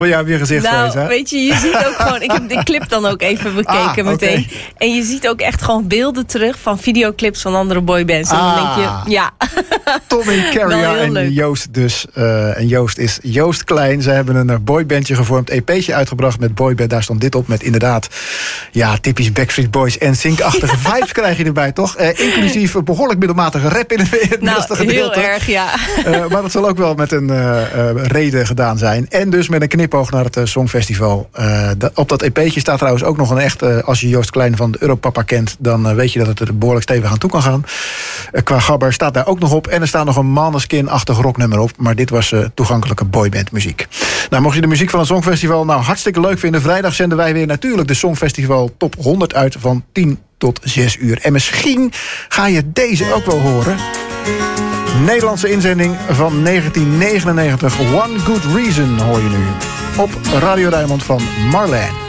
Ja, heb je gezicht geweest, hè? Weet je ziet ook gewoon... Ik heb de clip dan ook even bekeken meteen. Okay. En je ziet ook echt gewoon beelden terug van videoclips van andere boybands. En dan denk je, ja. Tommy, Carrie en leuk. Joost dus. En Joost is Joost Klein. Ze hebben een boybandje gevormd, EP'tje uitgebracht met boyband. Daar stond dit op met inderdaad, ja, typisch Backstreet Boys en Sync-achtige vibes krijg je erbij, toch? Inclusief een behoorlijk middelmatige rap in het middelste gedeelte. Heel erg, ja. Maar dat zal ook wel met een reden gedaan zijn. En dus met een knipoog naar het Songfestival. Op dat EP'tje staat trouwens ook nog een echt... als je Joost Klein van de Europapa kent... dan weet je dat het er behoorlijk stevig aan toe kan gaan. Qua gabber staat daar ook nog op. En er staat nog een Måneskin-achtig rocknummer op. Maar dit was toegankelijke boybandmuziek. Nou, mocht je de muziek van het Songfestival nou hartstikke leuk vinden... vrijdag zenden wij weer natuurlijk de Songfestival Top 100 uit... van 10 tot 6 uur. En misschien ga je deze ook wel horen... Nederlandse inzending van 1999. One Good Reason hoor je nu. Op Radio Rijnmond van Marlijn.